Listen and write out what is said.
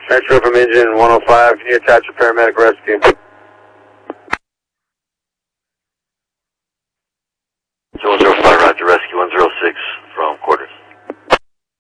Metro from engine 105, can you attach a paramedic rescue?